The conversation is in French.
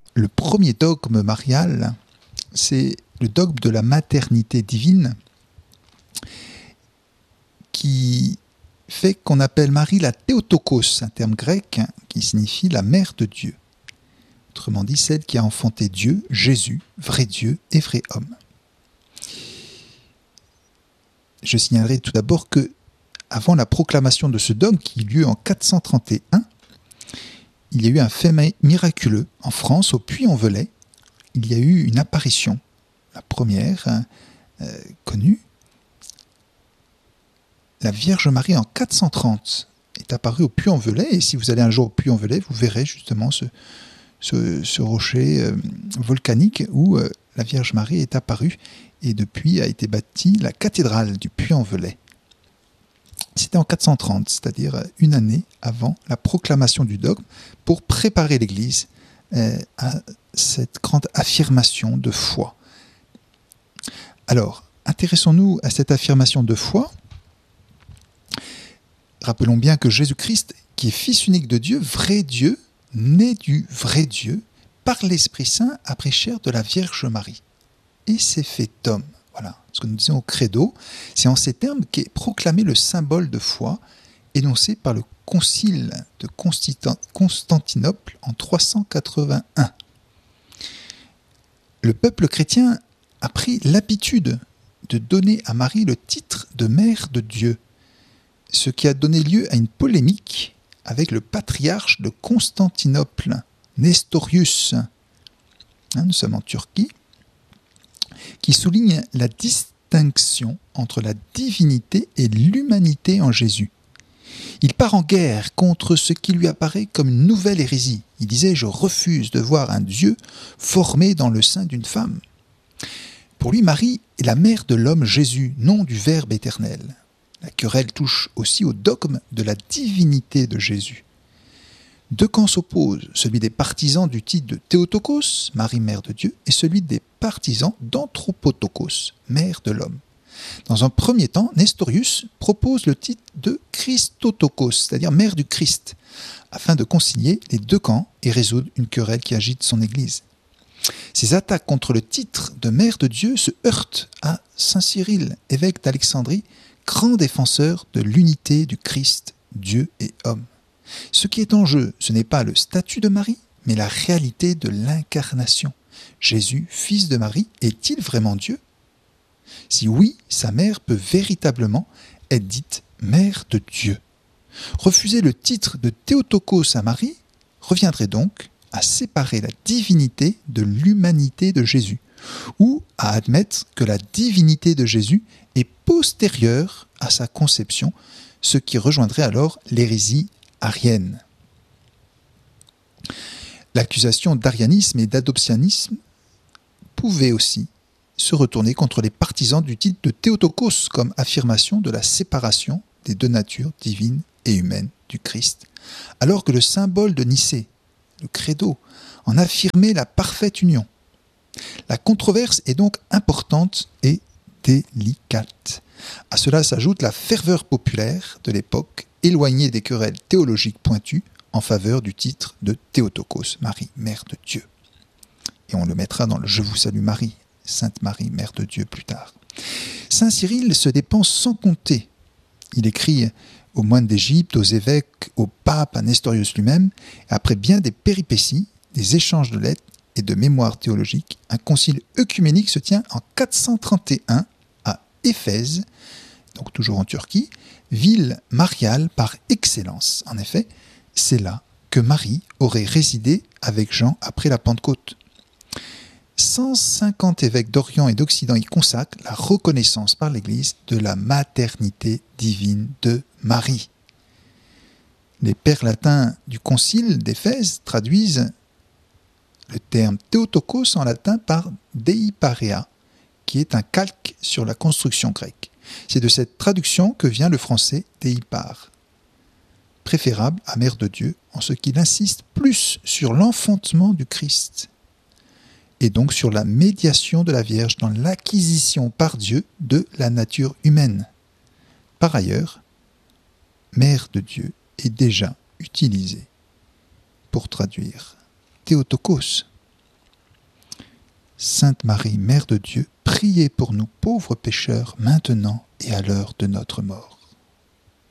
le premier dogme marial, c'est le dogme de la maternité divine qui fait qu'on appelle Marie la Théotokos, un terme grec qui signifie la mère de Dieu. Autrement dit, celle qui a enfanté Dieu, Jésus, vrai Dieu et vrai homme. Je signalerai tout d'abord que, avant la proclamation de ce dogme qui eut lieu en 431, il y a eu un fait miraculeux en France, au Puy-en-Velay. Il y a eu une apparition, la première connue. La Vierge Marie en 430 est apparue au Puy-en-Velay, et si vous allez un jour au Puy-en-Velay, vous verrez justement ce rocher volcanique où la Vierge Marie est apparue, et depuis a été bâtie la cathédrale du Puy-en-Velay. C'était en 430, c'est-à-dire une année avant la proclamation du dogme, pour préparer l'Église à cette grande affirmation de foi. Alors, intéressons-nous à cette affirmation de foi. Rappelons bien que Jésus-Christ, qui est Fils unique de Dieu, vrai Dieu, né du vrai Dieu, par l'Esprit Saint, a pris chair de la Vierge Marie et s'est fait homme. Voilà, ce que nous disons au credo, c'est en ces termes qu'est proclamé le symbole de foi énoncé par le concile de Constantinople en 381. Le peuple chrétien a pris l'habitude de donner à Marie le titre de mère de Dieu, ce qui a donné lieu à une polémique avec le patriarche de Constantinople, Nestorius. Nous sommes en Turquie, qui souligne la distinction entre la divinité et l'humanité en Jésus. Il part en guerre contre ce qui lui apparaît comme une nouvelle hérésie. Il disait « Je refuse de voir un Dieu formé dans le sein d'une femme ». Pour lui, Marie est la mère de l'homme Jésus, non du Verbe éternel. La querelle touche aussi au dogme de la divinité de Jésus. Deux camps s'opposent, celui des partisans du titre de Théotokos, Marie mère de Dieu, et celui des partisans d'Anthropotokos, mère de l'homme. Dans un premier temps, Nestorius propose le titre de Christotokos, c'est-à-dire mère du Christ, afin de concilier les deux camps et résoudre une querelle qui agite son Église. Ces attaques contre le titre de mère de Dieu se heurtent à saint Cyril, évêque d'Alexandrie, grand défenseur de l'unité du Christ, Dieu et homme. Ce qui est en jeu, ce n'est pas le statut de Marie, mais la réalité de l'incarnation. Jésus, fils de Marie, est-il vraiment Dieu ? Si oui, sa mère peut véritablement être dite mère de Dieu. Refuser le titre de Théotokos à Marie reviendrait donc à séparer la divinité de l'humanité de Jésus, ou à admettre que la divinité de Jésus est postérieure à sa conception, ce qui rejoindrait alors l'hérésie arienne. L'accusation d'arianisme et d'adoptionnisme pouvait aussi se retourner contre les partisans du titre de Théotokos comme affirmation de la séparation des deux natures divines et humaines du Christ, alors que le symbole de Nicée, le credo, en affirmait la parfaite union. La controverse est donc importante et délicate. À cela s'ajoute la ferveur populaire de l'époque, éloignée des querelles théologiques pointues en faveur du titre de Théotokos, Marie, mère de Dieu. Et on le mettra dans le « Je vous salue Marie », Sainte Marie, mère de Dieu plus tard. Saint Cyril se dépense sans compter. Il écrit aux moines d'Égypte, aux évêques, au pape, à Nestorius lui-même, et après bien des péripéties, des échanges de lettres et de mémoires théologiques, un concile œcuménique se tient en 431 à Éphèse, donc toujours en Turquie, ville mariale par excellence. En effet, c'est là que Marie aurait résidé avec Jean après la Pentecôte. 150 évêques d'Orient et d'Occident y consacrent la reconnaissance par l'Église de la maternité divine de Marie. Les pères latins du concile d'Éphèse traduisent le terme Théotokos en latin par Dei Parea, qui est un calque sur la construction grecque. C'est de cette traduction que vient le français Dei Par, préférable à Mère de Dieu en ce qu'il insiste plus sur l'enfantement du Christ et donc sur la médiation de la Vierge dans l'acquisition par Dieu de la nature humaine. Par ailleurs, Mère de Dieu est déjà utilisée pour traduire Théotokos. Sainte Marie, Mère de Dieu, priez pour nous pauvres pécheurs, maintenant et à l'heure de notre mort.